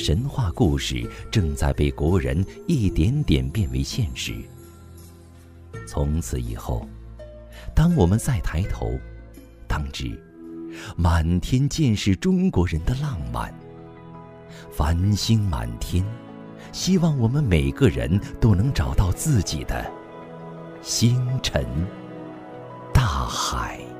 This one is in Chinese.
神话故事正在被国人一点点变为现实。从此以后，当我们再抬头，当知满天尽是中国人的浪漫。繁星满天，希望我们每个人都能找到自己的星辰大海。